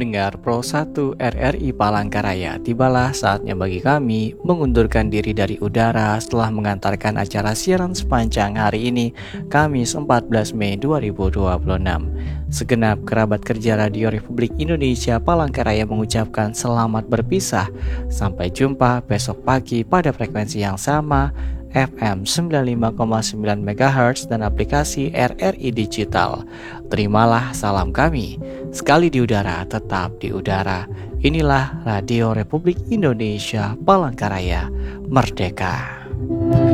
pendengar Pro 1 RRI Palangkaraya, tibalah saatnya bagi kami mengundurkan diri dari udara setelah mengantarkan acara siaran sepanjang hari ini, Kamis 14 Mei 2026. Segenap kerabat kerja Radio Republik Indonesia Palangkaraya mengucapkan selamat berpisah. Sampai jumpa besok pagi pada frekuensi yang sama, FM 95,9 MHz dan aplikasi RRI Digital. Terimalah salam kami. Sekali di udara, tetap di udara. Inilah Radio Republik Indonesia Palangkaraya, Merdeka.